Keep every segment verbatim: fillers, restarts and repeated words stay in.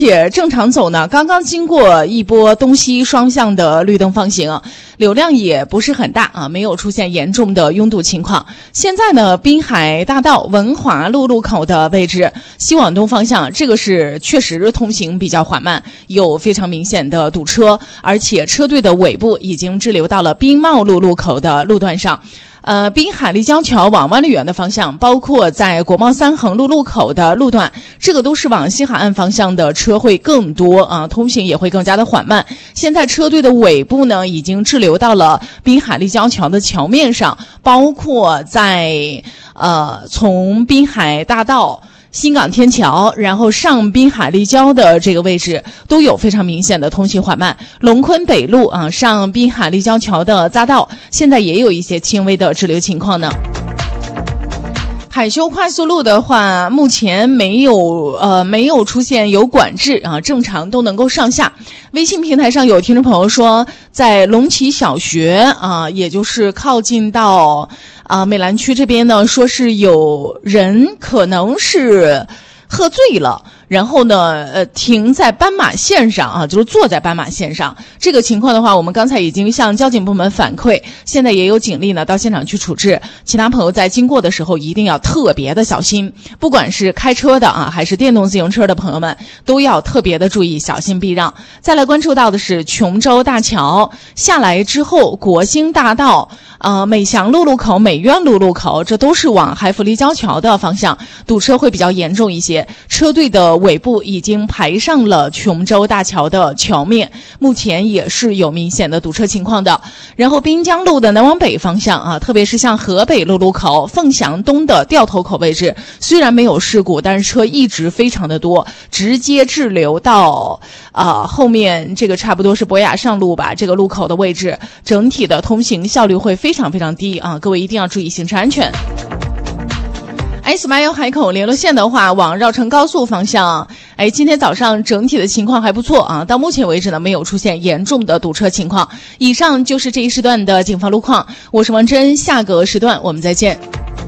也正常走呢，刚刚经过一波东西双向的绿灯放行，流量也不是很大啊，没有出现严重的拥堵情况。现在呢，滨海大道文华路路口的位置，西往东方向，这个是确实通行比较缓慢，有非常明显的堵车，而且车队的尾部已经滞留到了滨茂路路口的路段上。呃，滨海立交桥往万丽园的方向，包括在国贸三横路路口的路段，这个都是往西海岸方向的车会更多啊，通行也会更加的缓慢。现在车队的尾部呢，已经滞留到了滨海立交桥的桥面上，包括在呃从滨海大道新港天桥，然后上滨海立交的这个位置都有非常明显的通行缓慢。龙昆北路啊，上滨海立交桥的匝道现在也有一些轻微的滞留情况呢。海修快速路的话，目前没有呃没有出现有管制啊，正常都能够上下。微信平台上有听众朋友说，在龙旗小学啊，也就是靠近到啊美兰区这边呢，说是有人可能是喝醉了，然后呢，呃，停在斑马线上啊，就是坐在斑马线上。这个情况的话，我们刚才已经向交警部门反馈，现在也有警力呢到现场去处置。其他朋友在经过的时候一定要特别的小心，不管是开车的啊，还是电动自行车的朋友们，都要特别的注意，小心避让。再来关注到的是琼州大桥下来之后，国兴大道、呃美祥路路口、美苑路路口，这都是往海府立交桥的方向，堵车会比较严重一些。车队的尾部已经排上了琼州大桥的桥面，目前也是有明显的堵车情况的。然后滨江路的南往北方向啊，特别是像河北路路口、凤翔东的掉头口位置，虽然没有事故，但是车一直非常的多，直接滞留到啊、呃、后面这个差不多是博雅上路吧，这个路口的位置，整体的通行效率会非常非常低啊，各位一定要注意行车安全。iSmile 海口联络线的话，往绕城高速方向，哎，今天早上整体的情况还不错啊，到目前为止呢，没有出现严重的堵车情况。以上就是这一时段的警方路况，我是王真，下个时段我们再见。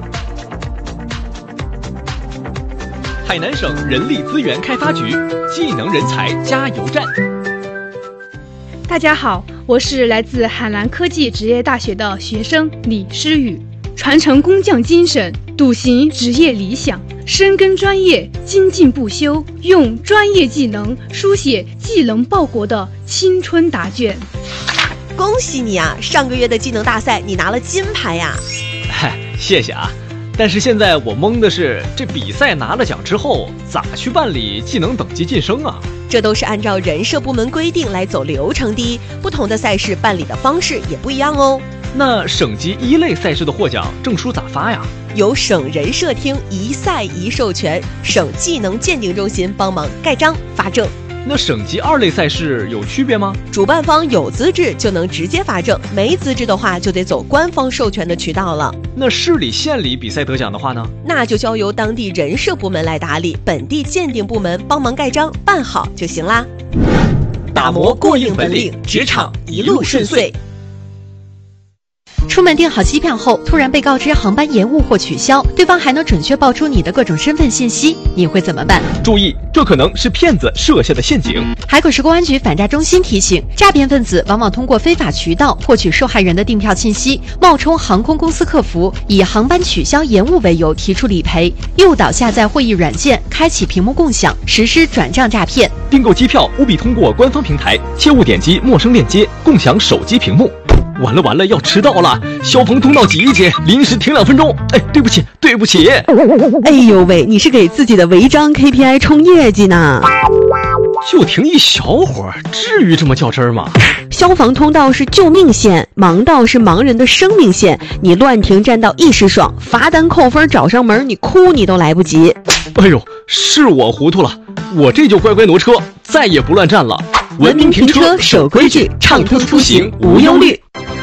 海南省人力资源开发局技能人才加油站。 大家好，我是来自海南科技职业大学的学生李诗雨，传承工匠精神，笃行职业理想，深耕专业，精进不休，用专业技能书写技能报国的青春答卷。 恭喜你啊！上个月的技能大赛你拿了金牌呀！ 嗨，谢谢啊！但是现在我懵的是，这比赛拿了奖之后，咋去办理技能等级晋升啊？ 这都是按照人社部门规定来走流程的，不同的赛事办理的方式也不一样哦。 那省级一类赛事的获奖证书咋发呀？ 由省人社厅一赛一授权，省技能鉴定中心帮忙盖章发证。 那省级二类赛事有区别吗？ 主办方有资质就能直接发证，没资质的话就得走官方授权的渠道了。 那市里县里比赛得奖的话呢？ 那就交由当地人社部门来打理，本地鉴定部门帮忙盖章办好就行啦。打磨过硬本领，职场一路顺遂。 出门订好机票后，突然被告知航班延误或取消，对方还能准确报出你的各种身份信息，你会怎么办？ 注意，这可能是骗子设下的陷阱。 海口市公安局反诈中心提醒，诈骗分子往往通过非法渠道获取受害人的订票信息，冒充航空公司客服，以航班取消延误为由提出理赔，诱导下载会议软件，开启屏幕共享，实施转账诈骗。 订购机票务必通过官方平台，切勿点击陌生链接，共享手机屏幕。完了完了，要迟到了！消防通道挤一挤，临时停两分钟。哎，对不起，对不起。 哎呦喂，你是给自己的违章 K P I 冲业绩呢？ 就停一小会儿，至于这么较真儿吗？ 消防通道是救命线，盲道是盲人的生命线。你乱停占道一时爽，罚单扣分找上门，你哭你都来不及。 哎呦，是我糊涂了，我这就乖乖挪车，再也不乱站了。 文明停车，守规矩，畅通出行无忧虑。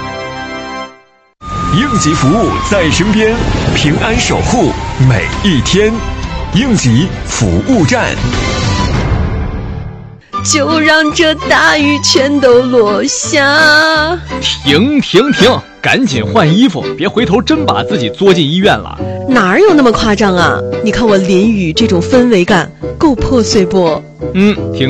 应急服务在身边，平安守护每一天。应急服务站。 就让这大雨全都落下。 停停停，赶紧换衣服，别回头真把自己作进医院了。 哪有那么夸张啊？你看我淋雨这种氛围感够破碎不？ 嗯，挺